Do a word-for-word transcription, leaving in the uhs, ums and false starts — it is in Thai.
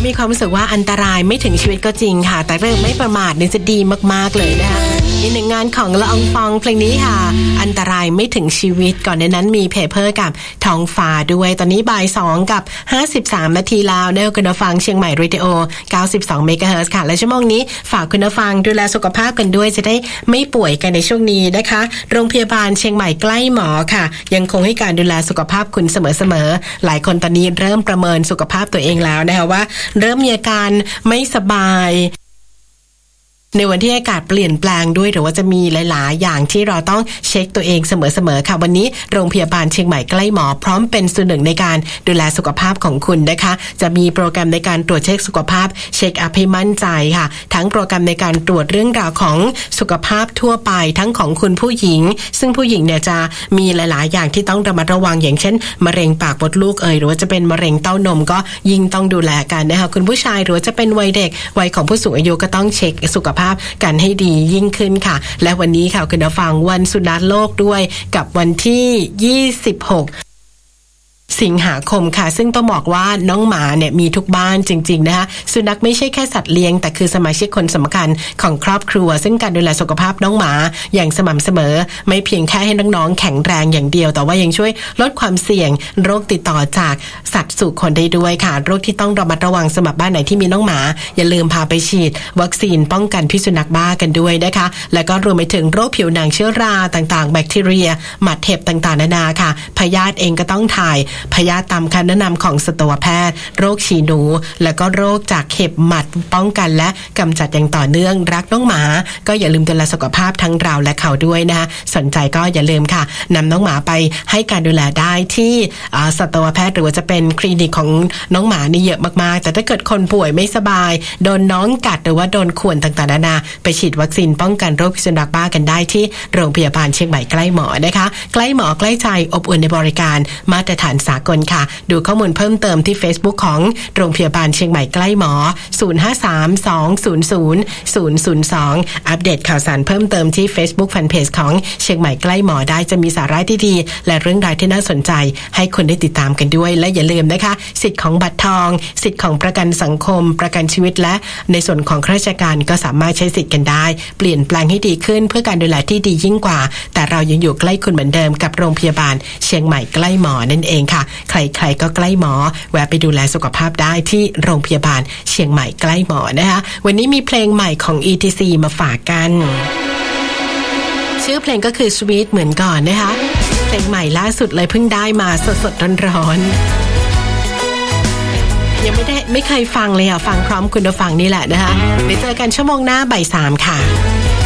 มีความรู้สึกว่าอันตรายไม่ถึงชีวิตก็จริงค่ะแต่เรื่องไม่ประมาทนี่จะดีมากๆเลยนะคะอีกหนึ่งงานของละอองฟองเพลงนี้ค่ะอันตรายไม่ถึงชีวิตก่อนในนั้นมีเพเพอร์กับท้องฟ้าด้วยตอนนี้บ่ายสองกับห้าสิบสามนาทีแล้วเนี่ยคุณผู้ฟังเชียงใหม่เรดิโอเก้าสิบสองเมกะเฮิรตซ์ค่ะและชั่วโมงนี้ฝากคุณผู้ฟังดูแลสุขภาพกันด้วยจะได้ไม่ป่วยกันในช่วงนี้นะคะโรงพยาบาลเชียงใหม่ใกล้หมอค่ะยังคงให้การดูแลสุขภาพคุณเสมอๆหลายคนตอนนี้เริ่มประเมินสุขภาพตัวเองแล้วนะคะว่าเริ่มมีอาการไม่สบายในวันที่อากาศเปลี่ยนแปลงด้วยหรือว่าจะมีหลายๆอย่างที่เราต้องเช็คตัวเองเสมอๆค่ะวันนี้โรงพยาบาลเชียงใหม่ใกล้หมอพร้อมเป็นส่วนหนึ่งในการดูแลสุขภาพของคุณนะคะจะมีโปรแกรมในการตรวจเช็คสุขภาพเช็คอัพให้มั่นใจค่ะทั้งโปรแกรมในการตรวจเรื่องราวของสุขภาพทั่วไปทั้งของคุณผู้หญิงซึ่งผู้หญิงเนี่ยจะมีหลายๆอย่างที่ต้องระมัดระวังอย่างเช่นมะเร็งปากมดลูกเอ่ยหรือว่าจะเป็นมะเร็งเต้านมก็ยิ่งต้องดูแลกันนะคะคุณผู้ชายหรือว่าจะเป็นวัยเด็กวัยของผู้สูงอายุก็ต้องเช็คสุขภาพกันให้ดียิ่งขึ้นค่ะและวันนี้ค่ะคุณผู้ฟังวันสุนัขโลกด้วยกับวันที่ยี่สิบหกสิงหาคมค่ะซึ่งต้องบอกว่าน้องหมาเนี่ยมีทุกบ้านจริงๆนะคะสุนัขไม่ใช่แค่สัตว์เลี้ยงแต่คือสมาชิกคนสำคัญของครอบครัวซึ่งการดูแลสุขภาพน้องหมาอย่างสม่ำเสมอไม่เพียงแค่ให้น้องๆแข็งแรงอย่างเดียวแต่ว่ายังช่วยลดความเสี่ยงโรคติดต่อจากสัตว์สู่คนได้ด้วยค่ะโรคที่ต้องระมัดระวังสำหรับบ้านไหนที่มีน้องหมาอย่าลืมพาไปฉีดวัคซีนป้องกันพิษสุนัขบ้ากันด้วยนะคะแล้วก็รวมไปถึงโรคผิวหนังเชื้อราต่างๆแบคทีเรียหมัดเห็บต่างๆนานาค่ะพยาธิเองก็ต้องถ่ายพยาธิตามคำแนะนำของสัตวแพทย์โรคฉี่หนูและก็โรคจากเห็บหมัดป้องกันและกำจัดอย่างต่อเนื่องรักน้องหมาก็อย่าลืมดูแลสุขภาพทั้งเราและเขาด้วยนะคะสนใจก็อย่าลืมค่ะนำน้องหมาไปให้การดูแลได้ที่สัตวแพทย์หรือว่าจะเป็นคลินิกของน้องหมานี่เยอะมากๆแต่ถ้าเกิดคนป่วยไม่สบายโดนน้องกัดหรือว่าโดนข่วนต่างๆนานาไปฉีดวัคซีนป้องกันโรคพิษสุนัขบ้ากันได้ที่โรงพยาบาลเชียงใหม่ใกล้หมอนะคะใกล้หมอใกล้ใจอบอุ่นในบริการมาตรฐานสากลค่ะดูข้อมูลเพิ่มเติมที่ Facebook ของโรงพยาบาลเชียงใหม่ใกล้หมอศูนย์ ห้า สาม สอง ศูนย์ ศูนย์ ศูนย์ ศูนย์ สองอัปเดตข่าวสารเพิ่มเติมที่ Facebook Fanpage ของเชียงใหม่ใกล้หมอได้จะมีสาระที่ดีและเรื่องราวที่น่าสนใจให้คนได้ติดตามกันด้วยและอย่าลืมนะคะสิทธิ์ของบัตรทองสิทธิ์ของประกันสังคมประกันชีวิตและในส่วนของข้าราชการก็สามารถใช้สิทธิ์กันได้เปลี่ยนแปลงให้ดีขึ้นเพื่อการดูแลที่ดียิ่งกว่าแต่เรายังอยู่ใกล้คุณเหมือนเดิมกับโรงพยาบาลเชียงใหม่ใกล้หมอนั่นเองค่ะใครๆก็ใกล้หมอแวะไปดูแลสุขภาพได้ที่โรงพยาบาลเชียงใหม่ใกล้หมอนะคะวันนี้มีเพลงใหม่ของ อี ที ซี มาฝากกันชื่อเพลงก็คือ Sweet เหมือนก่อนนะคะเพลงใหม่ล่าสุดเลยเพิ่งได้มาสดๆร้อนๆยังไม่ได้ไม่เคยฟังเลยอ่ะฟังพร้อมคุณผู้ฟังนี่แหละนะคะเดี๋ยวเจอกันชั่วโมงหน้าบ่ายสามค่ะ